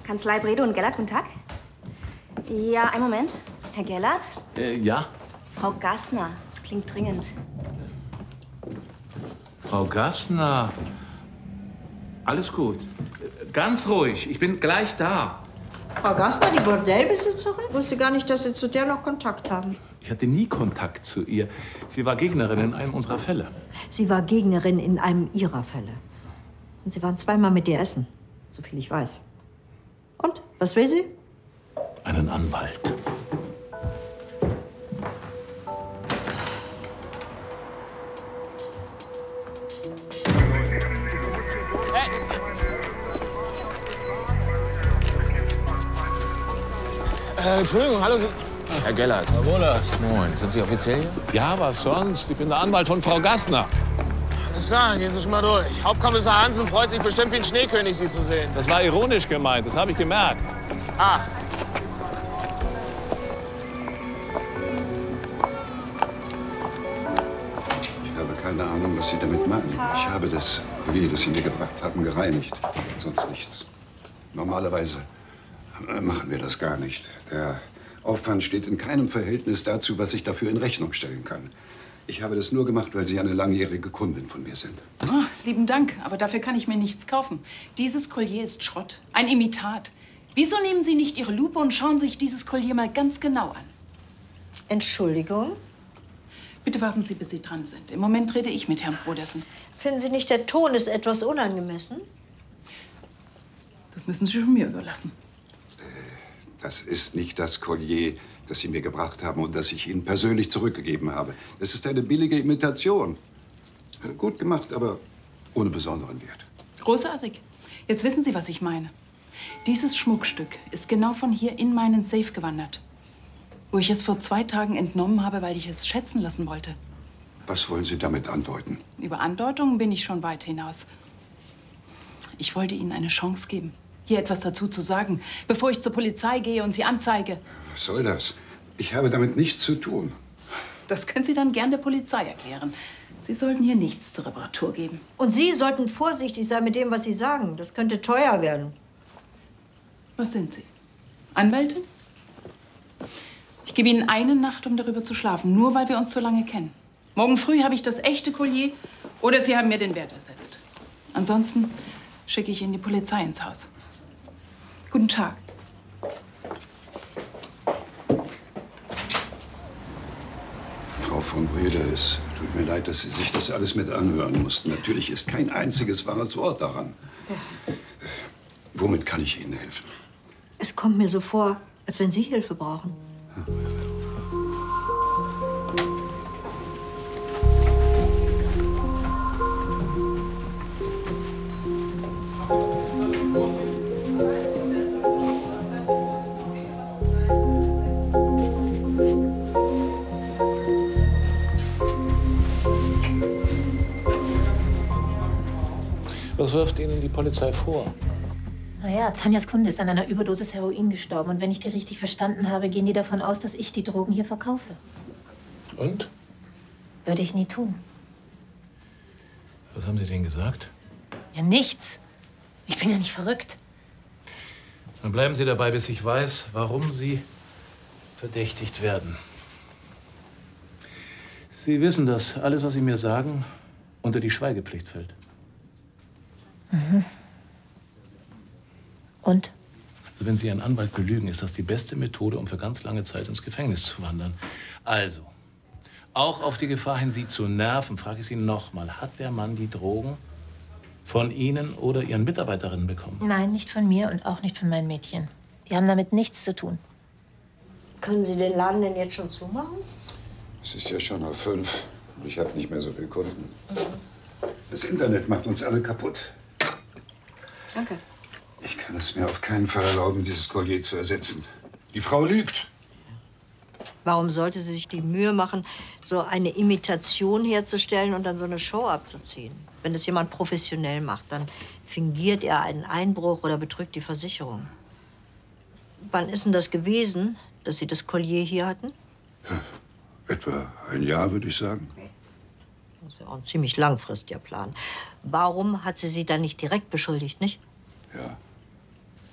Kanzlei Brede und Gellert, guten Tag. Ja, einen Moment. Herr Gellert? Ja? Frau Gassner, es klingt dringend. Frau Gassner. Alles gut. Ganz ruhig. Ich bin gleich da. Frau Gassner, die Bordellbesitzerin? Ich wusste gar nicht, dass Sie zu der noch Kontakt haben. Ich hatte nie Kontakt zu ihr. Sie war Gegnerin in einem unserer Fälle. Sie war Gegnerin in einem Ihrer Fälle. Und Sie waren zweimal mit ihr essen, soviel ich weiß. Und, was will sie? Einen Anwalt. Entschuldigung, hallo. Herr Gellert. Herr Wohlers. Moin. Sind Sie offiziell hier? Ja, was sonst? Ich bin der Anwalt von Frau Gassner. Alles klar, dann gehen Sie schon mal durch. Hauptkommissar Hansen freut sich bestimmt wie ein Schneekönig, Sie zu sehen. Das war ironisch gemeint, das habe ich gemerkt. Ah. Ich habe keine Ahnung, was Sie damit meinen. Ich habe das Collier, das Sie mir gebracht haben, gereinigt. Sonst nichts. Normalerweise machen wir das gar nicht. Der Aufwand steht in keinem Verhältnis dazu, was ich dafür in Rechnung stellen kann. Ich habe das nur gemacht, weil Sie eine langjährige Kundin von mir sind. Oh, lieben Dank, aber dafür kann ich mir nichts kaufen. Dieses Collier ist Schrott, ein Imitat. Wieso nehmen Sie nicht Ihre Lupe und schauen sich dieses Collier mal ganz genau an? Entschuldigung? Bitte warten Sie, bis Sie dran sind. Im Moment rede ich mit Herrn Brodersen. Finden Sie nicht, der Ton ist etwas unangemessen? Das müssen Sie schon mir überlassen. Das ist nicht das Collier, das Sie mir gebracht haben und das ich Ihnen persönlich zurückgegeben habe. Es ist eine billige Imitation. Gut gemacht, aber ohne besonderen Wert. Großartig. Jetzt wissen Sie, was ich meine. Dieses Schmuckstück ist genau von hier in meinen Safe gewandert, wo ich es vor 2 Tagen entnommen habe, weil ich es schätzen lassen wollte. Was wollen Sie damit andeuten? Über Andeutungen bin ich schon weit hinaus. Ich wollte Ihnen eine Chance geben, hier etwas dazu zu sagen, bevor ich zur Polizei gehe und Sie anzeige. Was soll das? Ich habe damit nichts zu tun. Das können Sie dann gern der Polizei erklären. Sie sollten hier nichts zur Reparatur geben. Und Sie sollten vorsichtig sein mit dem, was Sie sagen. Das könnte teuer werden. Was sind Sie? Anwältin? Ich gebe Ihnen eine Nacht, um darüber zu schlafen, nur weil wir uns so lange kennen. Morgen früh habe ich das echte Collier oder Sie haben mir den Wert ersetzt. Ansonsten schicke ich Ihnen die Polizei ins Haus. Guten Tag. Frau von Brede, es tut mir leid, dass Sie sich das alles mit anhören mussten. Natürlich ist kein einziges wahres Wort daran. Womit kann ich Ihnen helfen? Es kommt mir so vor, als wenn Sie Hilfe brauchen. Was wirft Ihnen die Polizei vor? Naja, Tanjas Kunde ist an einer Überdosis Heroin gestorben. Und wenn ich die richtig verstanden habe, gehen die davon aus, dass ich die Drogen hier verkaufe. Und? Würde ich nie tun. Was haben Sie denen gesagt? Ja, nichts. Ich bin ja nicht verrückt. Dann bleiben Sie dabei, bis ich weiß, warum Sie verdächtigt werden. Sie wissen, dass alles, was Sie mir sagen, unter die Schweigepflicht fällt. Mhm. Und? Also wenn Sie Ihren Anwalt belügen, ist das die beste Methode, um für ganz lange Zeit ins Gefängnis zu wandern. Also, auch auf die Gefahr hin, Sie zu nerven, frage ich Sie nochmal. Hat der Mann die Drogen von Ihnen oder Ihren Mitarbeiterinnen bekommen? Nein, nicht von mir und auch nicht von meinen Mädchen. Die haben damit nichts zu tun. Können Sie den Laden denn jetzt schon zumachen? Es ist ja schon 5:30 und ich habe nicht mehr so viele Kunden. Das Internet macht uns alle kaputt. Danke. Ich kann es mir auf keinen Fall erlauben, dieses Collier zu ersetzen. Die Frau lügt. Warum sollte sie sich die Mühe machen, so eine Imitation herzustellen und dann so eine Show abzuziehen? Wenn das jemand professionell macht, dann fingiert er einen Einbruch oder betrügt die Versicherung. Wann ist denn das gewesen, dass Sie das Collier hier hatten? Ja, etwa ein Jahr, würde ich sagen. Das ist ja auch ein ziemlich langfristiger Plan. Warum hat sie dann nicht direkt beschuldigt, nicht? Ja.